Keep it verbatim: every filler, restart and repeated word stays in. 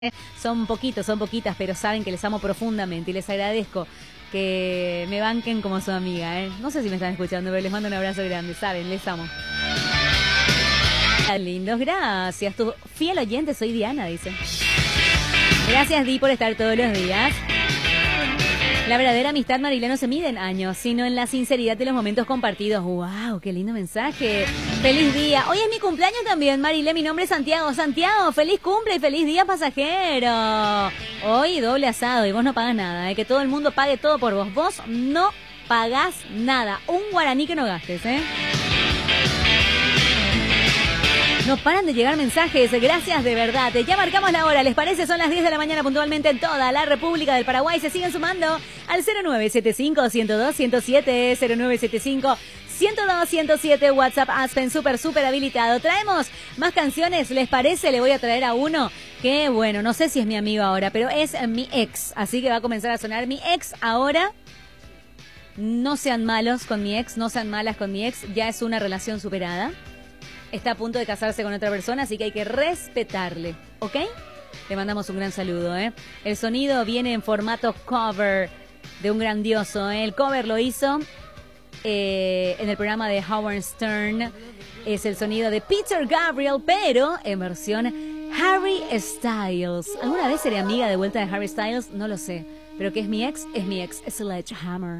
Son poquitos, son poquitas, pero saben que les amo profundamente y les agradezco que me banquen como su amiga, ¿eh? No sé si me están escuchando, pero les mando un abrazo grande, saben, les amo. Lindos, gracias. Tu fiel oyente, soy Diana, dice. Gracias, Di, por estar todos los días. La verdadera amistad, Marilena, no se mide en años, sino en la sinceridad de los momentos compartidos. ¡Wow! ¡Qué lindo mensaje! ¡Feliz día! Hoy es mi cumpleaños también, Marilena. Mi nombre es Santiago. Santiago, feliz cumple y feliz día, pasajero. Hoy doble asado y vos no pagas nada, ¿eh? Que todo el mundo pague todo por vos. Vos no pagás nada. Un guaraní que no gastes, ¿eh? No paran de llegar mensajes, gracias de verdad. Ya marcamos la hora, ¿les parece? Son las diez de la mañana puntualmente en toda la República del Paraguay. Se siguen sumando al cero nueve siete cinco, uno cero dos, uno cero siete, cero nueve siete cinco, uno cero dos, uno cero siete, WhatsApp Aspen, súper, súper habilitado. Traemos más canciones, ¿les parece? Le voy a traer a uno que, bueno, no sé si es mi amigo ahora, pero es mi ex. Así que va a comenzar a sonar mi ex ahora. No sean malos con mi ex, no sean malas con mi ex. Ya es una relación superada. Está a punto de casarse con otra persona, así que hay que respetarle, ¿ok? Le mandamos un gran saludo, ¿eh? El sonido viene en formato cover de un grandioso, ¿eh? El cover lo hizo eh, en el programa de Howard Stern. Es el sonido de Peter Gabriel, pero en versión Harry Styles. ¿Alguna vez seré amiga de vuelta de Harry Styles? No lo sé. Pero que es mi ex, es mi ex. Sledgehammer.